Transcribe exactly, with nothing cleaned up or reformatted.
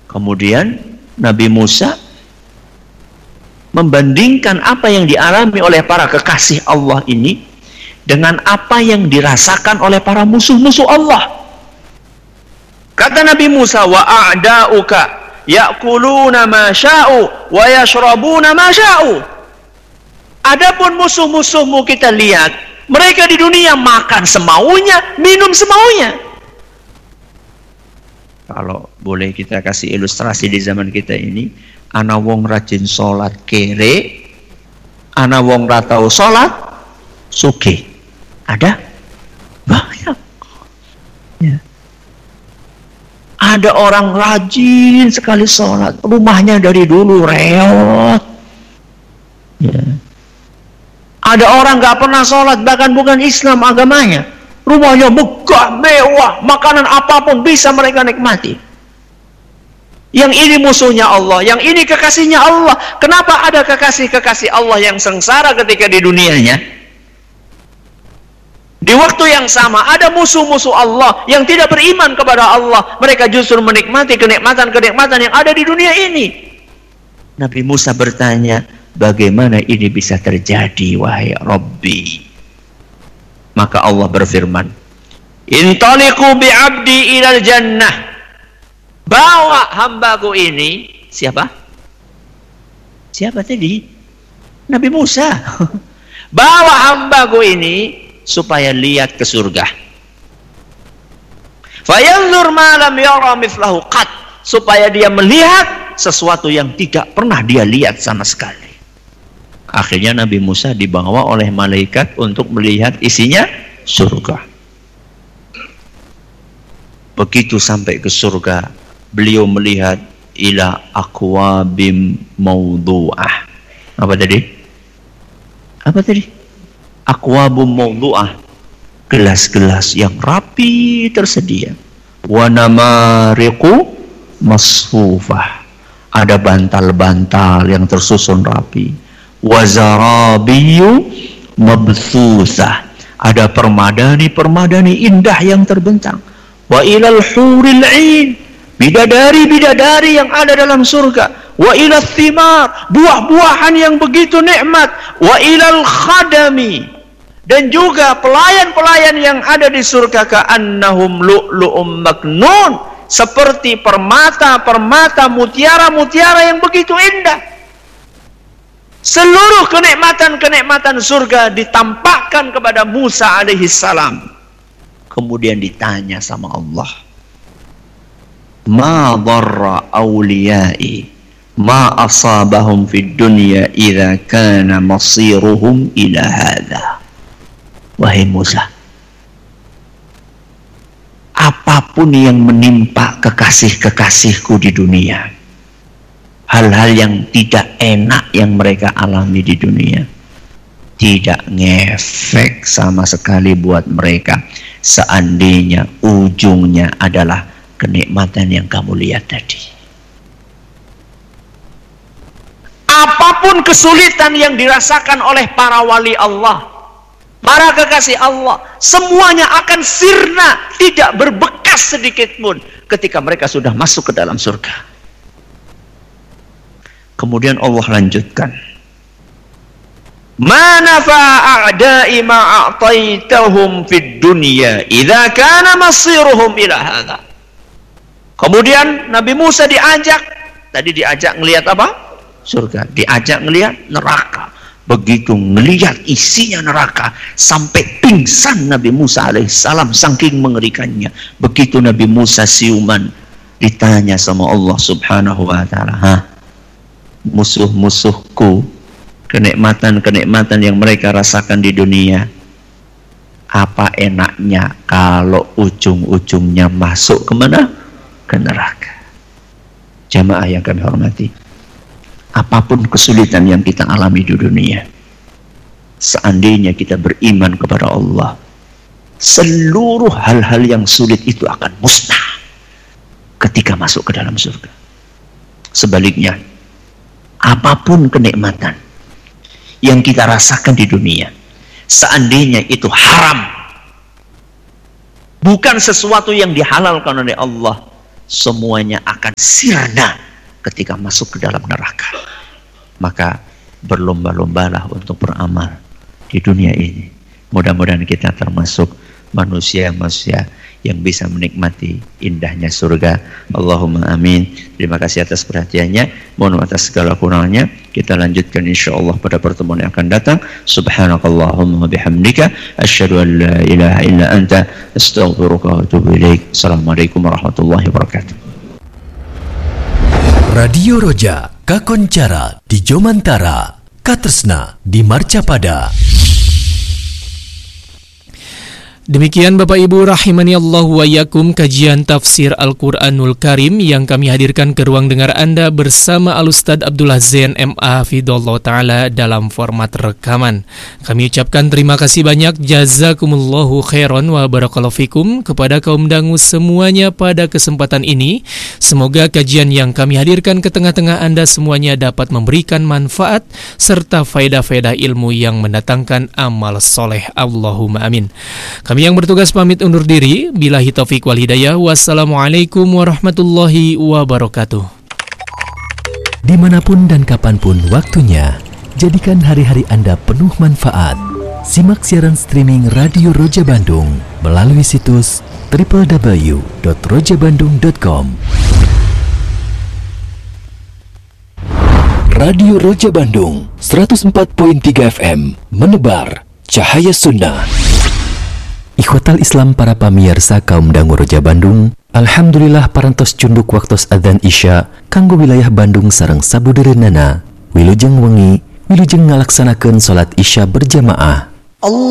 Kemudian Nabi Musa membandingkan apa yang dialami oleh para kekasih Allah ini dengan apa yang dirasakan oleh para musuh-musuh Allah. Kata Nabi Musa, wa a'da'uka ya'kuluna ma sya'u wa yashrabuna ma sya'u. Adapun musuh-musuhmu kita lihat, mereka di dunia makan semaunya, minum semaunya. Kalau boleh kita kasih ilustrasi di zaman kita ini, ana wong rajin sholat kere, ana wong ratau sholat sugih. Ada? Banyak. Ya. Ada orang rajin sekali sholat, rumahnya dari dulu reot. Ya. Ada orang gak pernah sholat, bahkan bukan Islam agamanya, rumahnya megah, mewah, makanan apapun bisa mereka nikmati. Yang ini musuhnya Allah, yang ini kekasihnya Allah. Kenapa ada kekasih-kekasih Allah yang sengsara ketika di dunianya? Di waktu yang sama ada musuh-musuh Allah yang tidak beriman kepada Allah. Mereka justru menikmati kenikmatan-kenikmatan yang ada di dunia ini. Nabi Musa bertanya, bagaimana ini bisa terjadi wahai Rabbi? Maka Allah berfirman, intaliqu bi'abdi ilal jannah. Bawa hambaku ini, siapa? Siapa tadi? Nabi Musa. Bawa hambaku ini supaya lihat ke surga. Fayanzur ma lam yara mithlahu qat, supaya dia melihat sesuatu yang tidak pernah dia lihat sama sekali. Akhirnya Nabi Musa dibawa oleh malaikat untuk melihat isinya surga. Begitu sampai ke surga, beliau melihat ila aqwabim mawdu'ah. Apa tadi? Apa tadi? Aqwabum mawdu'ah, gelas-gelas yang rapi tersedia. Wa namariqu masfufah, ada bantal-bantal yang tersusun rapi. Wa zarabiyu mabthusah, ada permadani-permadani indah yang terbentang. Wa ilal huril 'ain, bidadari-bidadari yang ada dalam surga. Wa ilal thimar, buah-buahan yang begitu nikmat. Wa ilal khadami, dan juga pelayan-pelayan yang ada di surga, ka'annahum lu'lu'um maknun, seperti permata-permata, mutiara-mutiara yang begitu indah. Seluruh kenikmatan-kenikmatan surga ditampakkan kepada Musa alaihi salam. Kemudian ditanya sama Allah, ma dharra awliyai ma asabahum fid dunya idza kana masiruhum ila hadza. Wahai Musa, apapun yang menimpa kekasih-kekasihku di dunia, hal-hal yang tidak enak yang mereka alami di dunia, tidak ngefek sama sekali buat mereka, seandainya ujungnya adalah kenikmatan yang kamu lihat tadi. Apapun kesulitan yang dirasakan oleh para wali Allah, para kekasih Allah, semuanya akan sirna, tidak berbekas sedikit pun ketika mereka sudah masuk ke dalam surga. Kemudian Allah lanjutkan, ma nafa'a a'da'i ma a'taitahum fid dunya idza kana masiruhum ila hadza. Kemudian Nabi Musa diajak, tadi diajak ngelihat apa? Surga. Diajak ngelihat neraka. Begitu melihat isinya neraka, sampai pingsan Nabi Musa alaihissalam saking mengerikannya. Begitu Nabi Musa siuman, ditanya sama Allah subhanahu wa ta'ala, hah, musuh-musuhku, kenikmatan-kenikmatan yang mereka rasakan di dunia, apa enaknya kalau ujung-ujungnya masuk kemana? Ke neraka. Jamaah yang kami hormati, apapun kesulitan yang kita alami di dunia, seandainya kita beriman kepada Allah, seluruh hal-hal yang sulit itu akan musnah ketika masuk ke dalam surga. Sebaliknya, apapun kenikmatan yang kita rasakan di dunia, seandainya itu haram, bukan sesuatu yang dihalalkan oleh Allah, semuanya akan sirna ketika masuk ke dalam neraka. Maka berlomba-lombalah untuk beramal di dunia ini. Mudah-mudahan kita termasuk manusia-manusia yang bisa menikmati indahnya surga. Allahumma amin. Terima kasih atas perhatiannya. Mohon atas segala kurangnya. Kita lanjutkan insyaallah pada pertemuan yang akan datang. Subhanakallahumma bihamdika asyhadu an la ilaha illa anta astaghfiruka wa atubu ilaik. Assalamualaikum warahmatullahi wabarakatuh. Radio Roja Kakoncara di Jomantara, Katresna di Marcapada. Demikian Bapak Ibu rahimani Allah wa yakum, kajian tafsir Al-Quranul Karim yang kami hadirkan ke ruang dengar Anda bersama Al-Ustadz Abdullah Zain M A Hafidhullah Ta'ala dalam format rekaman. Kami ucapkan terima kasih banyak, jazakumullahu khairan wa barakallahu fikum kepada kaum dangu semuanya pada kesempatan ini. Semoga kajian yang kami hadirkan ke tengah-tengah Anda semuanya dapat memberikan manfaat serta faedah-faedah ilmu yang mendatangkan amal soleh. Allahumma amin. Kami yang bertugas pamit undur diri. Billahi taufiq wal hidayah. Wassalamualaikum warahmatullahi wabarakatuh. Dimanapun dan kapanpun waktunya, jadikan hari-hari Anda penuh manfaat. Simak siaran streaming Radio Roja Bandung melalui situs w w w dot roja bandung dot com. Radio Roja Bandung seratus empat koma tiga F M menebar cahaya sunnah. Ikhwatal Islam para pamirsa kaum dangu Roja Bandung, alhamdulillah parantos cunduk waktos adzan Isya kanggo wilayah Bandung sareng sabudereunana wilujeng wengi wilujeng ngalaksanakeun salat Isya berjamaah.